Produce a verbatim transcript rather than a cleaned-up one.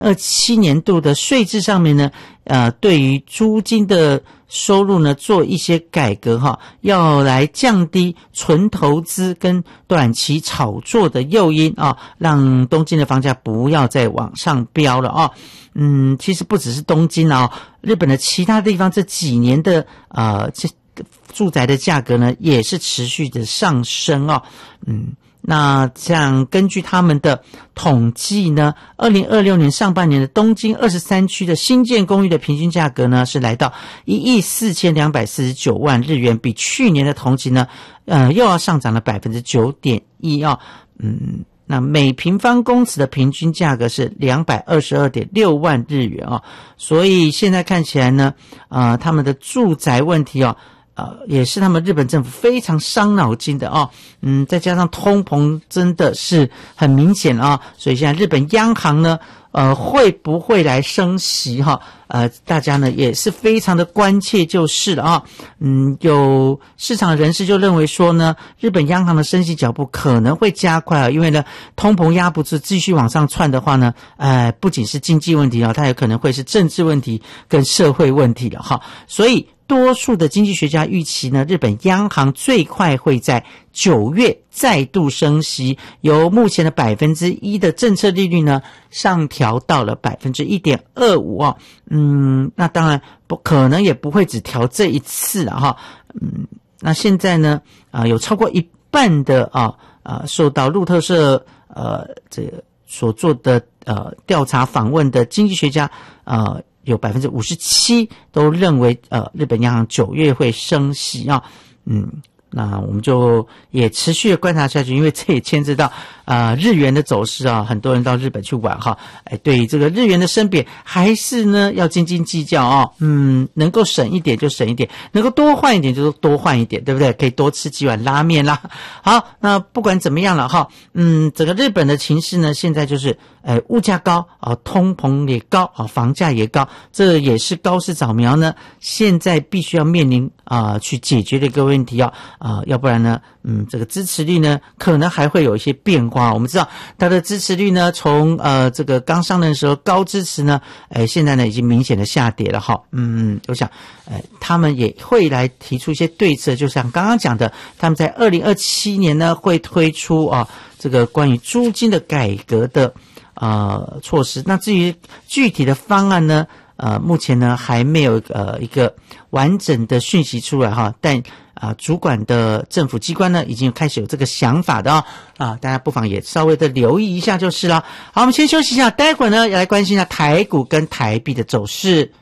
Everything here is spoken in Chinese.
二七年度的税制上面呢，呃，对于租金的收入呢做一些改革哈，要来降低纯投资跟短期炒作的诱因啊，让东京的房价不要再往上飙了啊。嗯，其实不只是东京啊，日本的其他地方这几年的呃这住宅的价格呢也是持续的上升啊。嗯。那像根据他们的统计呢，二零二六年上半年的东京二十三区的新建公寓的平均价格呢是来到一亿四千两百四十九万日元，比去年的同期呢呃又要上涨了 百分之九点一 啊。嗯，那每平方公尺的平均价格是 两百二十二点六万日元啊。所以现在看起来呢呃他们的住宅问题啊呃，也是他们日本政府非常伤脑筋的哦，嗯，再加上通膨真的是很明显啊，所以现在日本央行呢，呃，会不会来升息哈？呃，大家呢也是非常的关切就是了啊，嗯，有市场人士就认为说呢，日本央行的升息脚步可能会加快啊，因为呢，通膨压不住，继续往上窜的话呢，呃，不仅是经济问题啊，它有可能会是政治问题跟社会问题了哈，所以。多数的经济学家预期呢，日本央行最快会在九月再度升息，由目前的 百分之一 的政策利率呢上调到了 百分之一点二五 哦。嗯，那当然不可能也不会只调这一次了哈。嗯，那现在呢啊、呃、有超过一半的啊啊、呃、受到路透社呃这个所做的呃调查访问的经济学家呃有 百分之五十七 都认为呃日本央行九月会升息啊。嗯，那我们就也持续的观察下去，因为这也牵涉到呃日元的走势啊，很多人到日本去玩哈，哎，对于这个日元的升贬还是呢要斤斤计较啊。嗯，能够省一点就省一点，能够多换一点就多换一点，对不对？可以多吃几碗拉面啦。好，那不管怎么样了哈，嗯，整个日本的情势呢，现在就是呃物价高啊，通膨也高啊，房价也高，这也是高市早苗呢现在必须要面临啊、呃、去解决的一个问题啊。啊，要不然呢，嗯，这个支持率呢，可能还会有一些变化。我们知道它的支持率呢，从呃这个刚上任的时候高支持呢，哎，现在呢已经明显的下跌了哈。嗯，我想，哎，他们也会来提出一些对策，就像刚刚讲的，他们在二零二七年呢会推出啊这个关于租金的改革的呃措施。那至于具体的方案呢，呃，目前呢还没有呃一个完整的讯息出来哈，但啊，主管的政府机关呢，已经开始有这个想法的哦，啊，大家不妨也稍微的留意一下就是了。好，我们先休息一下，待会儿呢，要来关心一下台股跟台币的走势。